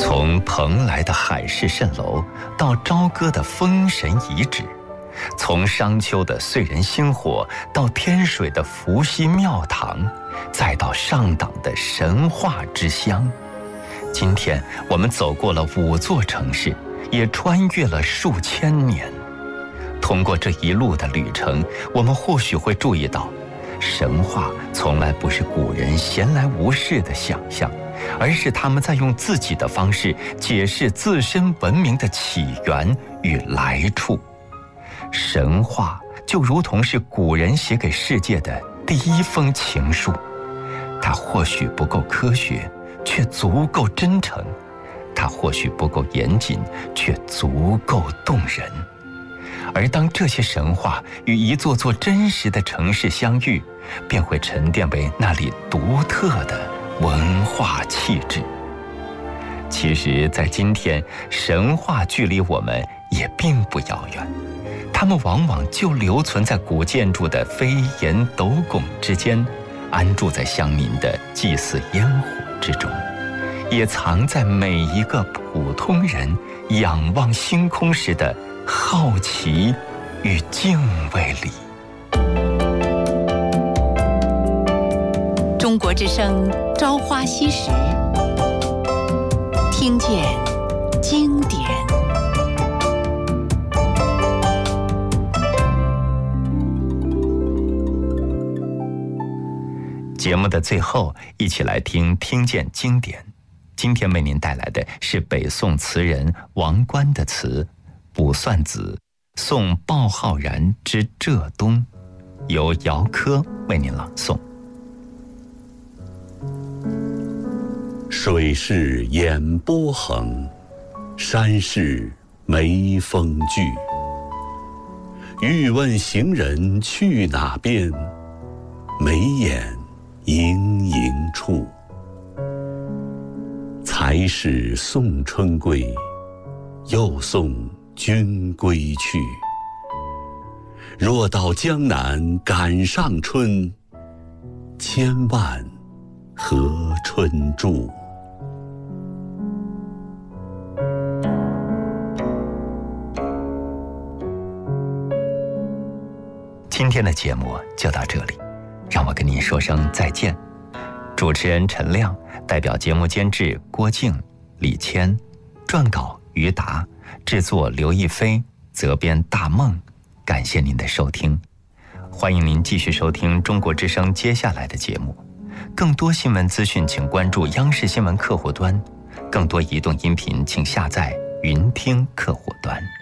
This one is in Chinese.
从蓬莱的海市蜃楼到朝歌的封神遗址，从商丘的燧人星火到天水的伏羲庙堂，再到上党的神话之乡。今天我们走过了5座城市，也穿越了数千年。通过这一路的旅程，我们或许会注意到，神话从来不是古人闲来无事的想象，而是他们在用自己的方式解释自身文明的起源与来处。神话就如同是古人写给世界的第一封情书，它或许不够科学，却足够真诚；它或许不够严谨，却足够动人。而当这些神话与一座座真实的城市相遇，便会沉淀为那里独特的文化气质。其实在今天，神话距离我们也并不遥远，它们往往就留存在古建筑的飞檐斗拱之间，安住在乡民的祭祀烟火之中，也藏在每一个普通人仰望星空时的好奇与敬畏里。 中国之声朝花夕拾，听见经典。 节目的最后，一起来听见经典。今天为您带来的是北宋词人王观的词《卜算子·送鲍浩然之浙东》，由姚科为您朗诵。 水是眼波横，山是眉峰聚。欲问行人去哪边？眉眼盈盈处。才是送春归，又送君归去。若到江南赶上春，千万和春住。 今天的节目就到这里，让我跟您说声再见。主持人陈亮，代表节目监制郭静、李谦，撰稿于达，制作刘亦菲，责编大梦。感谢您的收听，欢迎您继续收听中国之声接下来的节目。更多新闻资讯请关注央视新闻客户端，更多移动音频请下载云听客户端。